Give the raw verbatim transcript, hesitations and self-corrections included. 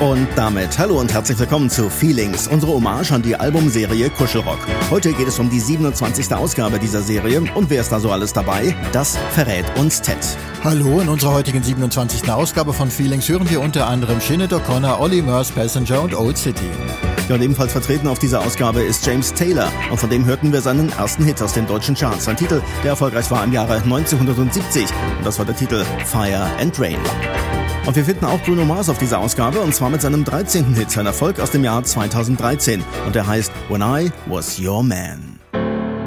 Und damit hallo und herzlich willkommen zu Feelings, unsere Hommage an die Albumserie Kuschelrock. Heute geht es um die siebenundzwanzigste Ausgabe dieser Serie und wer ist da so alles dabei? Das verrät uns Ted. Hallo, in unserer heutigen siebenundzwanzigsten Ausgabe von Feelings hören wir unter anderem Sinead O'Connor, Olly Murs, Passenger und Old City. Ja, und ebenfalls vertreten auf dieser Ausgabe ist James Taylor und von dem hörten wir seinen ersten Hit aus den deutschen Charts. Ein Titel, der erfolgreich war im Jahre neunzehnhundertsiebzig und das war der Titel Fire and Rain. Und wir finden auch Bruno Mars auf dieser Ausgabe und zwar mit seinem dreizehnten Hit, sein Erfolg aus dem Jahr zweitausenddreizehn und der heißt When I Was Your Man.